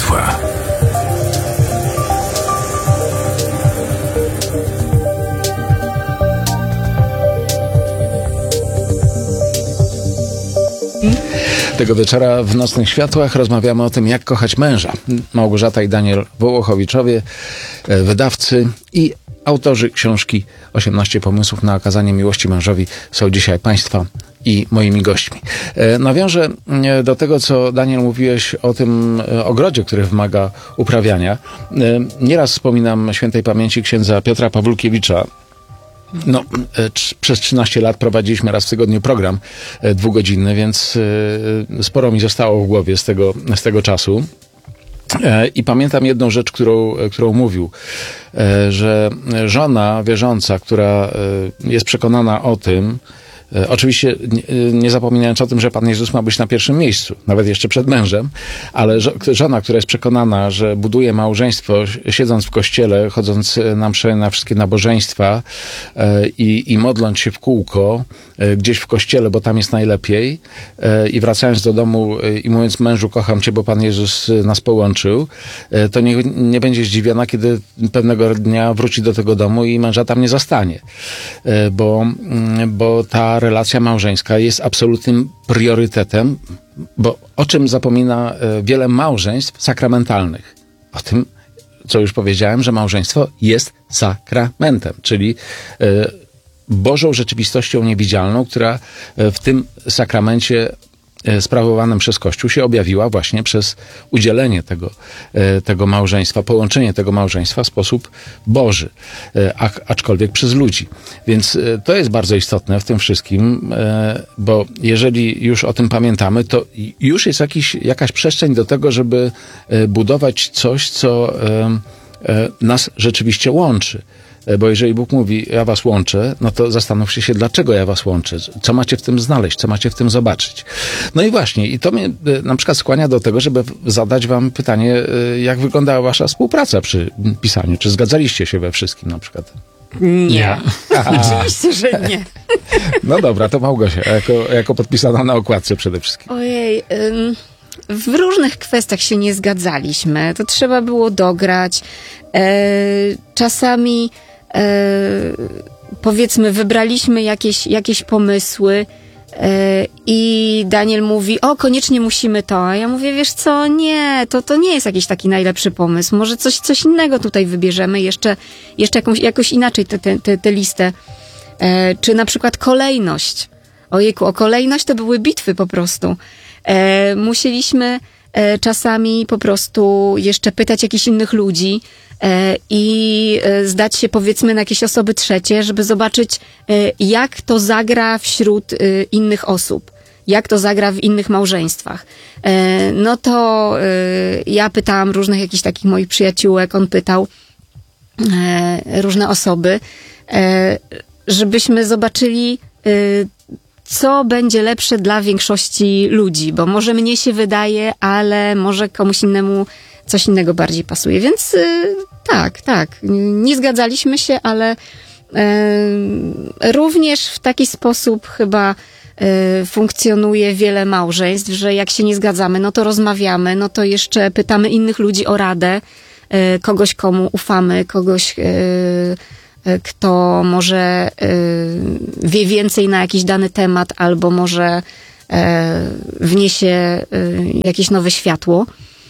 światła. Tego wieczora w Nocnych Światłach rozmawiamy o tym, jak kochać męża. Małgorzata i Daniel Wołochowiczowie, wydawcy i autorzy książki 18 pomysłów na okazanie miłości mężowi, są dzisiaj Państwa i moimi gośćmi. Nawiążę do tego, co Daniel mówiłeś o tym ogrodzie, który wymaga uprawiania. Nieraz wspominam świętej pamięci księdza Piotra Pawlukiewicza. Przez 13 lat prowadziliśmy raz w tygodniu program dwugodzinny, więc sporo mi zostało w głowie z tego czasu. I pamiętam jedną rzecz, którą mówił, że żona wierząca, która jest przekonana o tym, oczywiście nie zapominając o tym, że Pan Jezus ma być na pierwszym miejscu, nawet jeszcze przed mężem, ale żona, która jest przekonana, że buduje małżeństwo siedząc w kościele, chodząc na msze, na wszystkie nabożeństwa i modląc się w kółko gdzieś w kościele, bo tam jest najlepiej, i wracając do domu i mówiąc: mężu, kocham Cię, bo Pan Jezus nas połączył, to nie będzie zdziwiona, kiedy pewnego dnia wróci do tego domu i męża tam nie zastanie. Bo ta relacja małżeńska jest absolutnym priorytetem, bo o czym zapomina wiele małżeństw sakramentalnych? O tym, co już powiedziałem, że małżeństwo jest sakramentem, czyli Bożą rzeczywistością niewidzialną, która w tym sakramencie sprawowanym przez Kościół się objawiła właśnie przez udzielenie tego małżeństwa, połączenie tego małżeństwa w sposób Boży, aczkolwiek przez ludzi. Więc to jest bardzo istotne w tym wszystkim, bo jeżeli już o tym pamiętamy, to już jest jakaś przestrzeń do tego, żeby budować coś, co nas rzeczywiście łączy. Bo jeżeli Bóg mówi: ja was łączę, no to zastanówcie się, dlaczego ja was łączę. Co macie w tym znaleźć, co macie w tym zobaczyć. No i właśnie, i to mnie na przykład skłania do tego, żeby zadać wam pytanie, jak wyglądała wasza współpraca przy pisaniu. Czy zgadzaliście się we wszystkim na przykład? Nie. Oczywiście, że nie. No dobra, to Małgosia, jako podpisana na okładce przede wszystkim. Ojej, w różnych kwestiach się nie zgadzaliśmy. To trzeba było dograć. Czasami powiedzmy wybraliśmy jakieś pomysły i Daniel mówi: o, koniecznie musimy to. A ja mówię: wiesz co, nie, to nie jest jakiś taki najlepszy pomysł. Może coś innego tutaj wybierzemy, jeszcze jakoś inaczej tę listę. Czy na przykład kolejność. Ojejku, o kolejność to były bitwy po prostu. Musieliśmy czasami po prostu jeszcze pytać jakichś innych ludzi i zdać się powiedzmy na jakieś osoby trzecie, żeby zobaczyć, jak to zagra wśród innych osób, jak to zagra w innych małżeństwach. No to ja pytałam różnych jakichś takich moich przyjaciółek, on pytał różne osoby, żebyśmy zobaczyli, co będzie lepsze dla większości ludzi, bo może mnie się wydaje, ale może komuś innemu coś innego bardziej pasuje. Więc tak, nie zgadzaliśmy się, ale również w taki sposób chyba funkcjonuje wiele małżeństw, że jak się nie zgadzamy, no to rozmawiamy, no to jeszcze pytamy innych ludzi o radę, kogoś, komu ufamy, kogoś, kto może wie więcej na jakiś dany temat, albo może wniesie jakieś nowe światło.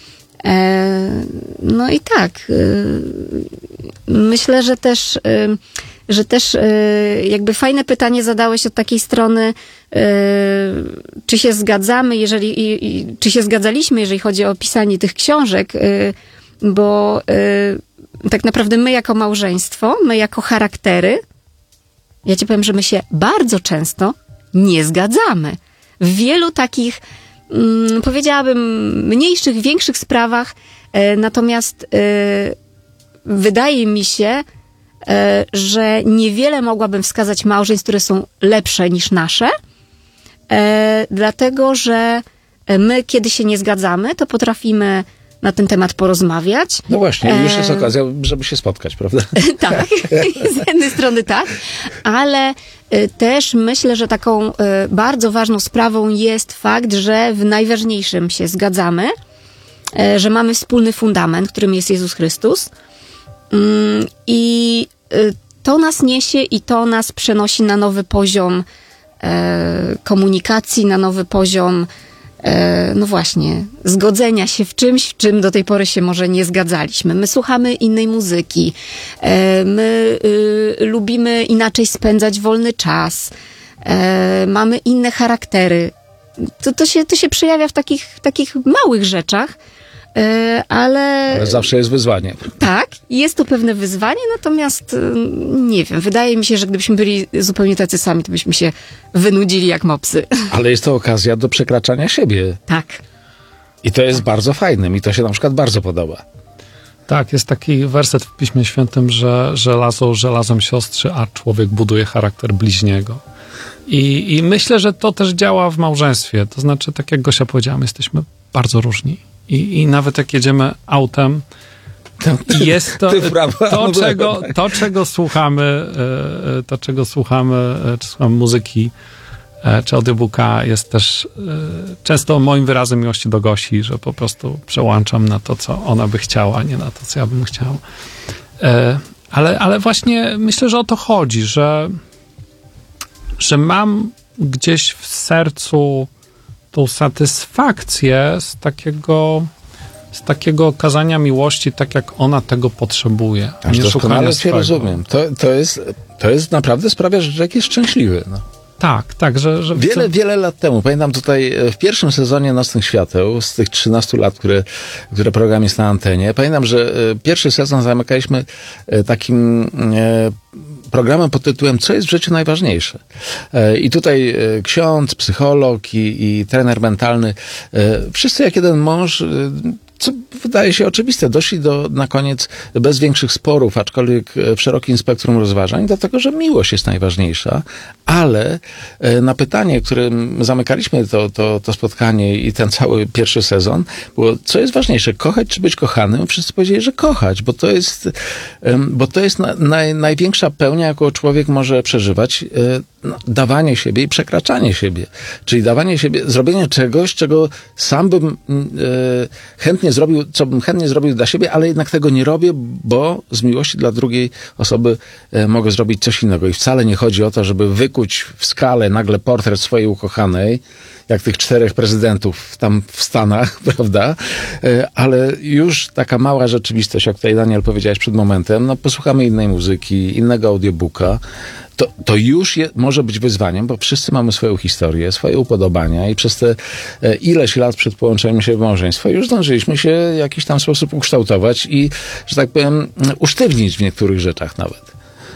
No i tak, myślę, że też jakby fajne pytanie zadałeś od takiej strony, czy się zgadzamy, czy się zgadzaliśmy, jeżeli chodzi o pisanie tych książek, bo tak naprawdę my jako małżeństwo, my jako charaktery, ja ci powiem, że my się bardzo często nie zgadzamy. W wielu takich, powiedziałabym, mniejszych, większych sprawach, natomiast wydaje mi się, że niewiele mogłabym wskazać małżeństw, które są lepsze niż nasze, dlatego, że my, kiedy się nie zgadzamy, to potrafimy na ten temat porozmawiać. No właśnie, już jest okazja, żeby się spotkać, prawda? Tak, z jednej strony tak, ale też myślę, że taką bardzo ważną sprawą jest fakt, że w najważniejszym się zgadzamy, że mamy wspólny fundament, którym jest Jezus Chrystus. I to nas niesie i to nas przenosi na nowy poziom komunikacji, na nowy poziom no właśnie, zgodzenia się w czymś, w czym do tej pory się może nie zgadzaliśmy. My słuchamy innej muzyki, my lubimy inaczej spędzać wolny czas, mamy inne charaktery. To się przejawia w takich małych rzeczach, ale zawsze jest wyzwanie. Tak, jest to pewne wyzwanie, natomiast nie wiem, wydaje mi się, że gdybyśmy byli zupełnie tacy sami, to byśmy się wynudzili jak mopsy. Ale jest to okazja do przekraczania siebie. Tak. I to jest bardzo fajne. Mi to się na przykład bardzo podoba. Tak, jest taki werset w Piśmie Świętym, że żelazo żelazem siostrzy, a człowiek buduje charakter bliźniego. I myślę, że to też działa w małżeństwie. To znaczy, tak jak Gosia powiedziała, my jesteśmy bardzo różni. I nawet jak jedziemy autem, jest to, czego słuchamy, czy słuchamy muzyki, czy audiobooka, jest też często moim wyrazem miłości do Gosi, że po prostu przełączam na to, co ona by chciała, nie na to, co ja bym chciał. Ale właśnie myślę, że o to chodzi, że mam gdzieś w sercu tą satysfakcję z takiego okazania miłości, tak jak ona tego potrzebuje. Nie doskonale cię rozumiem. To jest naprawdę sprawia, że człowiek jest szczęśliwy. No. Tak, że wiele lat temu, pamiętam tutaj w pierwszym sezonie Nocnych Świateł, z tych 13 lat, które program jest na antenie, pamiętam, że pierwszy sezon zamykaliśmy takim programem pod tytułem Co jest w życiu najważniejsze? I tutaj ksiądz, psycholog i trener mentalny, wszyscy jak jeden mąż, co wydaje się oczywiste, doszli na koniec bez większych sporów, aczkolwiek w szerokim spektrum rozważań, dlatego, że miłość jest najważniejsza, ale na pytanie, którym zamykaliśmy to spotkanie i ten cały pierwszy sezon, było, co jest ważniejsze, kochać czy być kochanym? Wszyscy powiedzieli, że kochać, bo to jest największa pełnia, jaką człowiek może przeżywać, dawanie siebie i przekraczanie siebie. Czyli dawanie siebie, zrobienie czegoś, czego sam bym chętnie zrobił, co bym chętnie zrobił dla siebie, ale jednak tego nie robię, bo z miłości dla drugiej osoby mogę zrobić coś innego. I wcale nie chodzi o to, żeby wykuć w skale nagle portret swojej ukochanej, jak tych 4 prezydentów tam w Stanach, prawda? Ale już taka mała rzeczywistość, jak tutaj Daniel powiedziałeś przed momentem, no posłuchamy innej muzyki, innego audiobooka, to już może być wyzwaniem, bo wszyscy mamy swoją historię, swoje upodobania i przez te ileś lat przed połączeniem się w małżeństwo już zdążyliśmy się w jakiś tam sposób ukształtować i, że tak powiem, usztywnić w niektórych rzeczach nawet.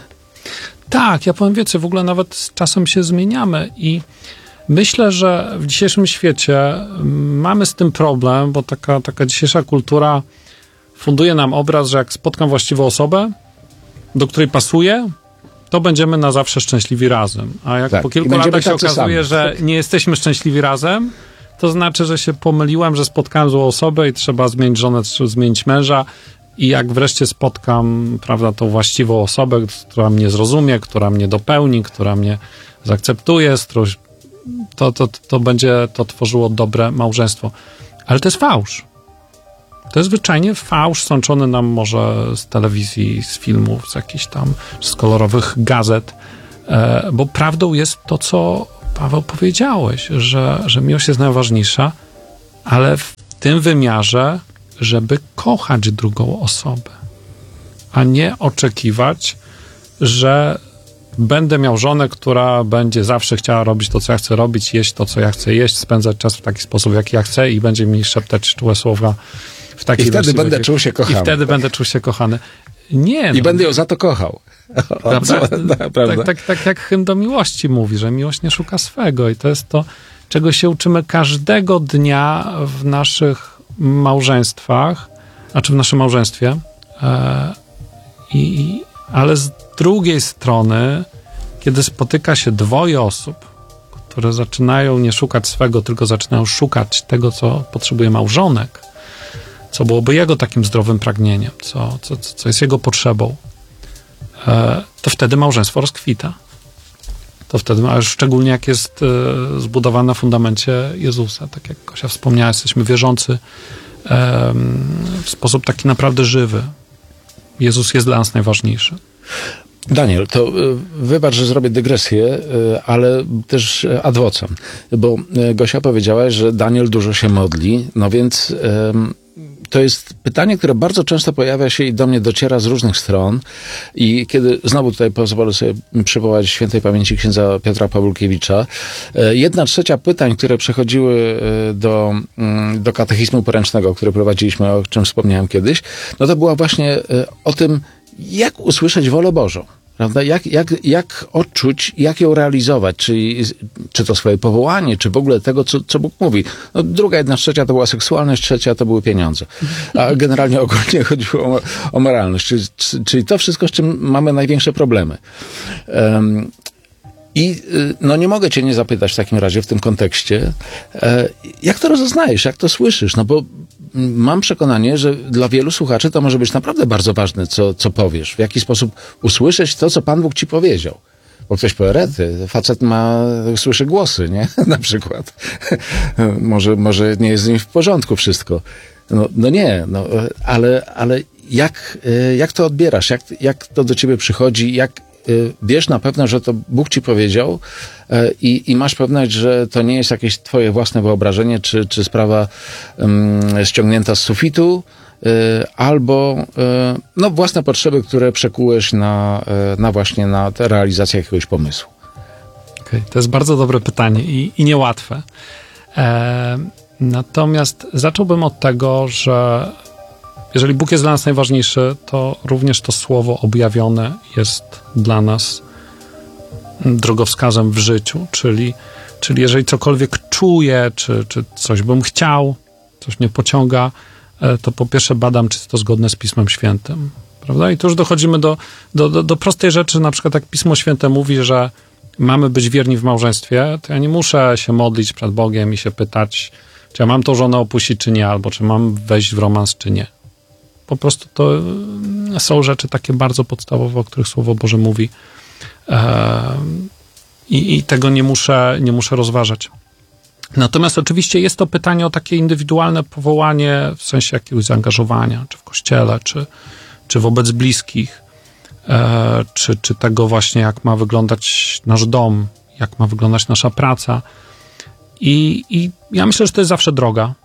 Tak, ja powiem więcej, w ogóle nawet z czasem się zmieniamy i myślę, że w dzisiejszym świecie mamy z tym problem, bo taka dzisiejsza kultura funduje nam obraz, że jak spotkam właściwą osobę, do której pasuję, to będziemy na zawsze szczęśliwi razem. A jak po kilku latach się okazuje, że nie jesteśmy szczęśliwi razem, to znaczy, że się pomyliłem, że spotkałem złą osobę i trzeba zmienić żonę, trzeba zmienić męża. I jak wreszcie spotkam, prawda, tą właściwą osobę, która mnie zrozumie, która mnie dopełni, która mnie zaakceptuje, to będzie to tworzyło dobre małżeństwo. Ale to jest fałsz. To jest zwyczajnie fałsz sączony nam może z telewizji, z filmów, z jakichś tam, z kolorowych gazet, bo prawdą jest to, co Paweł powiedziałeś, że miłość jest najważniejsza, ale w tym wymiarze, żeby kochać drugą osobę, a nie oczekiwać, że będę miał żonę, która będzie zawsze chciała robić to, co ja chcę robić, jeść to, co ja chcę jeść, spędzać czas w taki sposób, jaki ja chcę i będzie mi szeptać czułe słowa w takiej I wtedy będę czuł się kochany. I wtedy będę czuł się kochany. Nie. I będę ją za to kochał. Prawda? Tak jak hymn do miłości mówi, że miłość nie szuka swego i to jest to, czego się uczymy każdego dnia w naszych małżeństwach, znaczy w naszym małżeństwie. Ale z drugiej strony, kiedy spotyka się 2 osób, które zaczynają nie szukać swego, tylko zaczynają szukać tego, co potrzebuje małżonek, co byłoby jego takim zdrowym pragnieniem, co jest jego potrzebą, to wtedy małżeństwo rozkwita. To wtedy, a szczególnie jak jest zbudowane na fundamencie Jezusa. Tak jak Gosia wspomniała, jesteśmy wierzący w sposób taki naprawdę żywy. Jezus jest dla nas najważniejszy. Daniel, to wybacz, że zrobię dygresję, ale też ad vocem, bo Gosia powiedziałaś, że Daniel dużo się modli, no więc to jest pytanie, które bardzo często pojawia się i do mnie dociera z różnych stron i kiedy znowu tutaj pozwolę sobie przywołać świętej pamięci księdza Piotra Pawłkiewicza, 1/3 pytań, które przechodziły do katechizmu poręcznego, który prowadziliśmy, o czym wspomniałem kiedyś, no to była właśnie o tym, jak usłyszeć wolę Bożą. Prawda? Jak odczuć, jak ją realizować, czy to swoje powołanie, czy w ogóle tego, co Bóg mówi. No, druga 1/3 to była seksualność, 1/3 to były pieniądze. A generalnie ogólnie chodziło o moralność, czyli to wszystko, z czym mamy największe problemy. I no nie mogę cię nie zapytać w takim razie w tym kontekście, jak to rozeznajesz, jak to słyszysz? No bo mam przekonanie, że dla wielu słuchaczy to może być naprawdę bardzo ważne, co powiesz. W jaki sposób usłyszeć to, co Pan Bóg ci powiedział. Bo ktoś powie, rety, facet słyszy głosy, nie? Na przykład. może nie jest z nim w porządku wszystko. No nie, ale jak to odbierasz? Jak to do ciebie przychodzi? Jak wiesz na pewno, że to Bóg ci powiedział i masz pewność, że to nie jest jakieś twoje własne wyobrażenie, czy sprawa ściągnięta z sufitu, albo no, własne potrzeby, które przekułeś na realizację jakiegoś pomysłu. Okej, to jest bardzo dobre pytanie i niełatwe. Natomiast zacząłbym od tego, że jeżeli Bóg jest dla nas najważniejszy, to również to słowo objawione jest dla nas drogowskazem w życiu, czyli jeżeli cokolwiek czuję, czy coś bym chciał, coś mnie pociąga, to po pierwsze badam, czy jest to zgodne z Pismem Świętym, prawda? I tu już dochodzimy do prostej rzeczy, na przykład jak Pismo Święte mówi, że mamy być wierni w małżeństwie, to ja nie muszę się modlić przed Bogiem i się pytać, czy ja mam tą żonę opuścić, czy nie, albo czy mam wejść w romans, czy nie. Po prostu to są rzeczy takie bardzo podstawowe, o których Słowo Boże mówi i tego nie muszę rozważać. Natomiast oczywiście jest to pytanie o takie indywidualne powołanie w sensie jakiegoś zaangażowania, czy w kościele, czy wobec bliskich, czy tego właśnie, jak ma wyglądać nasz dom, jak ma wyglądać nasza praca. I ja myślę, że to jest zawsze droga.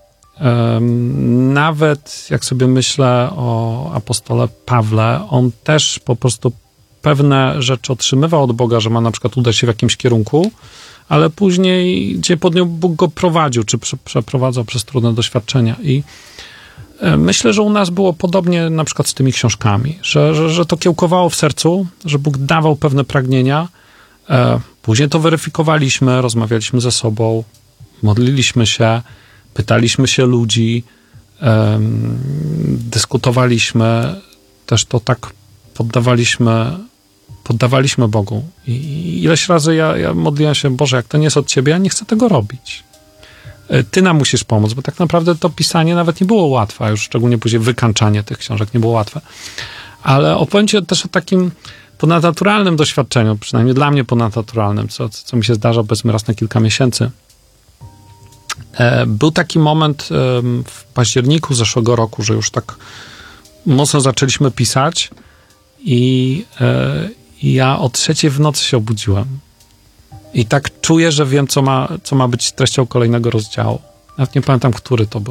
Nawet jak sobie myślę o apostole Pawle, on też po prostu pewne rzeczy otrzymywał od Boga, że ma na przykład udać się w jakimś kierunku, ale później gdzie pod nią Bóg go prowadził, czy przeprowadzał przez trudne doświadczenia. I myślę, że u nas było podobnie na przykład z tymi książkami, że to kiełkowało w sercu, że Bóg dawał pewne pragnienia, później to weryfikowaliśmy, rozmawialiśmy ze sobą, modliliśmy się, pytaliśmy się ludzi, dyskutowaliśmy, też to tak poddawaliśmy Bogu. I ileś razy ja modliłem się, Boże, jak to nie jest od Ciebie, ja nie chcę tego robić. Ty nam musisz pomóc, bo tak naprawdę to pisanie nawet nie było łatwe, a już szczególnie później wykańczanie tych książek nie było łatwe. Ale opowiem Ci też o takim ponadnaturalnym doświadczeniu, przynajmniej dla mnie ponadnaturalnym, co mi się zdarza powiedzmy raz na kilka miesięcy. Był taki moment w październiku zeszłego roku, że już tak mocno zaczęliśmy pisać i ja o 3:00 w nocy się obudziłem. I tak czuję, że wiem, co ma być treścią kolejnego rozdziału. Nawet nie pamiętam, który to był.